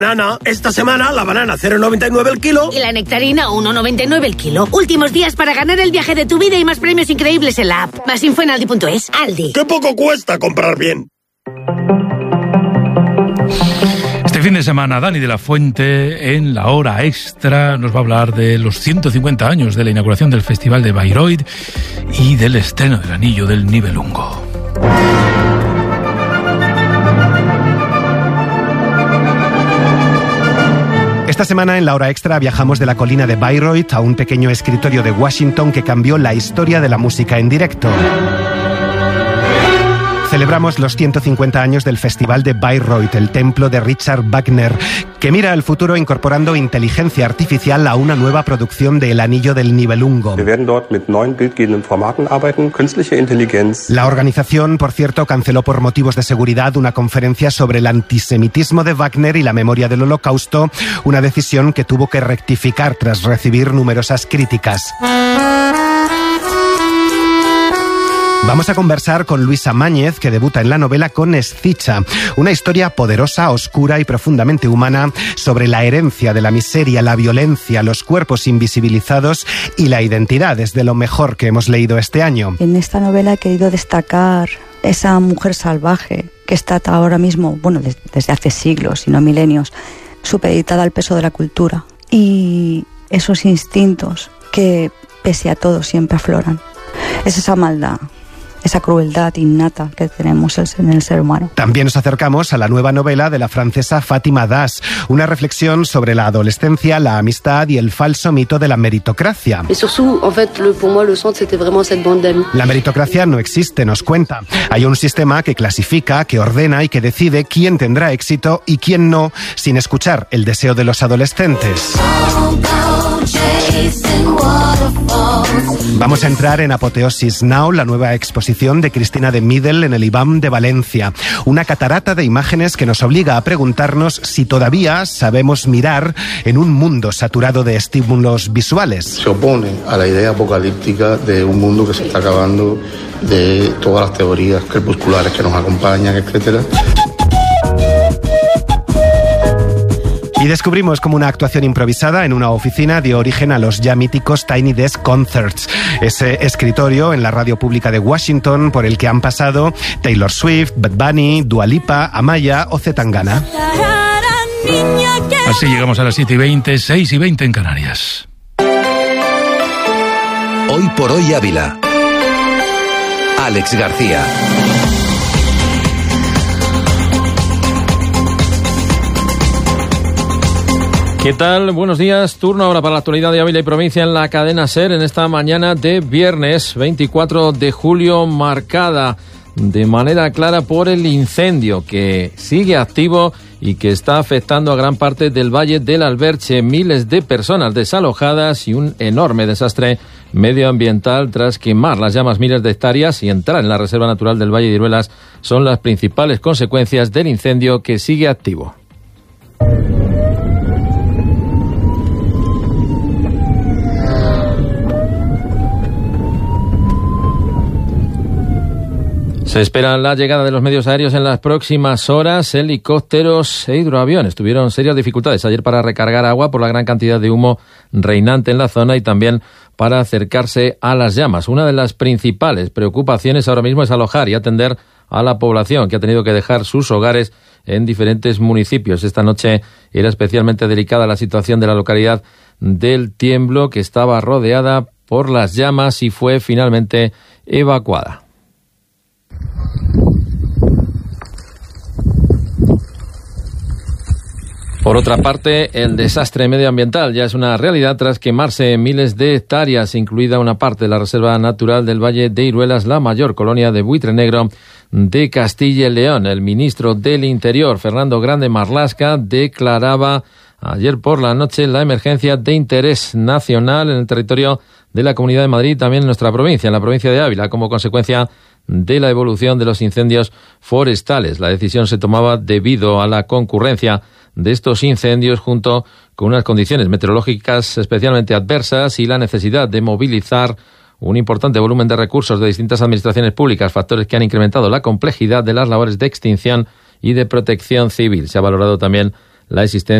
Banana, esta semana la banana 0,99 el kilo. Y la nectarina 1,99 el kilo. Últimos días para ganar el viaje de tu vida y más premios increíbles en la app. Más info en Aldi.es. Aldi. ¡Qué poco cuesta comprar bien! Este fin de semana, Dani de la Fuente, en la hora extra, nos va a hablar de los 150 años de la inauguración del Festival de Bayreuth y del estreno del Anillo del Nibelungo. Esta semana en la hora extra viajamos de la colina de Bayreuth a un pequeño escritorio de Washington que cambió la historia de la música en directo. Celebramos los 150 años del Festival de Bayreuth, el templo de Richard Wagner, que mira al futuro incorporando inteligencia artificial a una nueva producción de El Anillo del Nibelungo. La organización, por cierto, canceló por motivos de seguridad una conferencia sobre el antisemitismo de Wagner y la memoria del Holocausto, una decisión que tuvo que rectificar tras recibir numerosas críticas. Vamos a conversar con Luisa Máñez, que debuta en la novela con Escicha, una historia poderosa, oscura y profundamente humana sobre la herencia de la miseria, la violencia, los cuerpos invisibilizados y la identidad. Es de lo mejor que hemos leído este año. En esta novela he querido destacar esa mujer salvaje que está ahora mismo, desde hace siglos, si no milenios, supeditada al peso de la cultura y esos instintos que, pese a todo, siempre afloran. Es esa maldad, esa crueldad innata que tenemos en el ser humano. También nos acercamos a la nueva novela de la francesa Fátima Das, una reflexión sobre la adolescencia, la amistad y el falso mito de la meritocracia. La meritocracia no existe, nos cuenta. Hay un sistema que clasifica, que ordena y que decide quién tendrá éxito y quién no, sin escuchar el deseo de los adolescentes. Vamos a entrar en Apoteosis Now, la nueva exposición de Cristina de Middel en el IBAM de Valencia. Una catarata de imágenes que nos obliga a preguntarnos si todavía sabemos mirar en un mundo saturado de estímulos visuales. Se opone a la idea apocalíptica de un mundo que se está acabando, de todas las teorías crepusculares que nos acompañan, etcétera. Y descubrimos cómo una actuación improvisada en una oficina dio origen a los ya míticos Tiny Desk Concerts, ese escritorio en la radio pública de Washington por el que han pasado Taylor Swift, Bad Bunny, Dua Lipa, Amaya o C. Tangana. Así llegamos a las 7:20, 6:20 en Canarias. Hoy por hoy Ávila. Alex García. ¿Qué tal? Buenos días. Turno ahora para la actualidad de Ávila y provincia en la cadena SER en esta mañana de viernes 24 de julio, marcada de manera clara por el incendio que sigue activo y que está afectando a gran parte del Valle del Alberche. Miles de personas desalojadas y un enorme desastre medioambiental tras quemar las llamas miles de hectáreas y entrar en la Reserva Natural del Valle de Iruelas son las principales consecuencias del incendio que sigue activo. Se espera la llegada de los medios aéreos en las próximas horas. Helicópteros e hidroaviones tuvieron serias dificultades ayer para recargar agua por la gran cantidad de humo reinante en la zona y también para acercarse a las llamas. Una de las principales preocupaciones ahora mismo es alojar y atender a la población que ha tenido que dejar sus hogares en diferentes municipios. Esta noche era especialmente delicada la situación de la localidad del Tiemblo, que estaba rodeada por las llamas y fue finalmente evacuada. Por otra parte, el desastre medioambiental ya es una realidad tras quemarse miles de hectáreas, incluida una parte de la Reserva Natural del Valle de Iruelas, la mayor colonia de buitre negro de Castilla y León. El ministro del Interior, Fernando Grande Marlaska, declaraba ayer por la noche la emergencia de interés nacional en el territorio de la Comunidad de Madrid y también en nuestra provincia, en la provincia de Ávila, como consecuencia de la evolución de los incendios forestales. La decisión se tomaba debido a la concurrencia de estos incendios junto con unas condiciones meteorológicas especialmente adversas y la necesidad de movilizar un importante volumen de recursos de distintas administraciones públicas, factores que han incrementado la complejidad de las labores de extinción y de protección civil. Se ha valorado también la existencia